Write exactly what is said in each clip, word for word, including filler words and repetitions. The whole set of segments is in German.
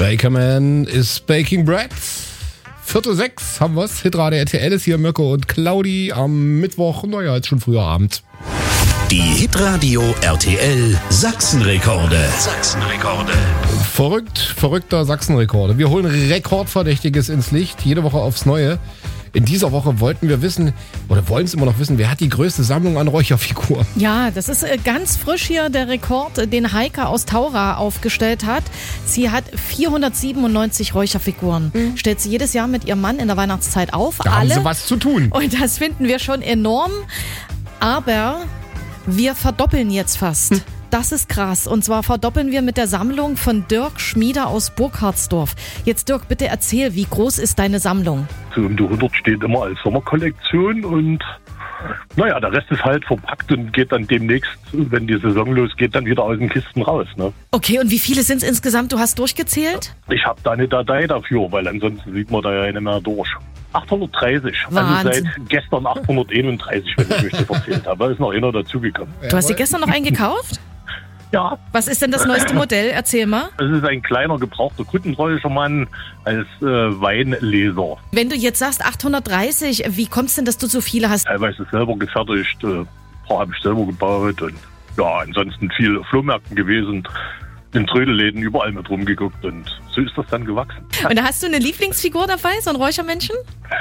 Bakerman is baking bread. Viertel sechs haben wir's. Hitradio R T L ist hier Mirko und Claudi am Mittwoch. Naja, jetzt schon früher Abend. Die Hitradio R T L Sachsenrekorde. Sachsenrekorde. Verrückt, verrückter Sachsenrekorde. Wir holen Rekordverdächtiges ins Licht, jede Woche aufs Neue. In dieser Woche wollten wir wissen, oder wollen es immer noch wissen, wer hat die größte Sammlung an Räucherfiguren? Ja, das ist ganz frisch hier der Rekord, den Heike aus Taura aufgestellt hat. Sie hat vierhundertsiebenundneunzig Räucherfiguren. Mhm. Stellt sie jedes Jahr mit ihrem Mann in der Weihnachtszeit auf. Da alle. haben sie was zu tun. Und das finden wir schon enorm. Aber wir verdoppeln jetzt fast. Hm. Das ist krass. Und zwar verdoppeln wir mit der Sammlung von Dirk Schmieder aus Burkhardsdorf. Jetzt Dirk, bitte erzähl, wie groß ist deine Sammlung? So um die hundert steht immer als Sommerkollektion und naja, der Rest ist halt verpackt und geht dann demnächst, wenn die Saison losgeht, dann wieder aus den Kisten raus. Ne? Okay, und wie viele sind es insgesamt? Du hast durchgezählt? Ich habe da eine Datei dafür, weil ansonsten sieht man da ja nicht mehr durch. achthundertdreißig. Wahnsinn. Also seit gestern achthunderteinunddreißig, wenn ich mich das erzählt habe. Da ist noch einer dazugekommen. Du hast dir gestern noch einen gekauft? Ja. Was ist denn das neueste Modell? Erzähl mal. Es ist ein kleiner, gebrauchter Kuttenräuchermann als äh, Weinleser. Wenn du jetzt sagst achthundertdreißig, wie kommt es denn, dass du so viele hast? Teilweise selber gefertigt, äh, ein paar habe ich selber gebaut und ja, ansonsten viel auf Flohmärkten gewesen, in Trödelläden überall mit rumgeguckt und so ist das dann gewachsen. Und da hast du eine Lieblingsfigur dabei, so ein Räuchermännchen?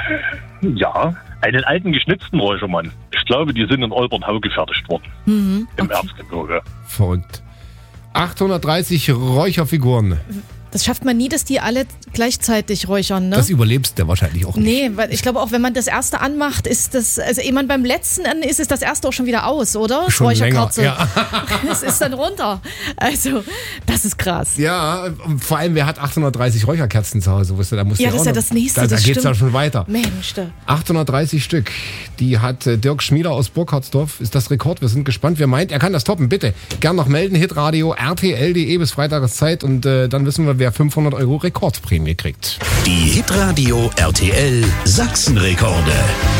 Ja, einen alten geschnitzten Räuchermann. Ich glaube, die sind in Olbernhau gefertigt worden. Mhm, Im okay. Erzgebirge. Verrückt. achthundertdreißig Räucherfiguren. Das schafft man nie, dass die alle gleichzeitig räuchern, ne? Das überlebst du wahrscheinlich auch nicht. Nee, weil ich glaube auch, wenn man das erste anmacht, ist das, also ehe man beim letzten an ist, ist das erste auch schon wieder aus, oder? Schon Räucherkerze. länger, Es ist dann runter. Also, das ist krass. Ja, und vor allem, wer hat achthundertdreißig Räucherkerzen zu Hause? Weißt du, da musst du Ja, das auch ist ja noch, das Nächste, Da, da das geht's ja stimmt. schon weiter. Mensch, da. achthundertdreißig Stück. Die hat äh, Dirk Schmieder aus Burkhardsdorf. Ist das Rekord? Wir sind gespannt. Wer meint, er kann das toppen, bitte. Gern noch melden. Hitradio R T L punkt de bis Freitageszeit. Und äh, dann wissen wir, wer fünfhundert Euro Rekordprämie kriegt. Die Hitradio R T L Sachsenrekorde.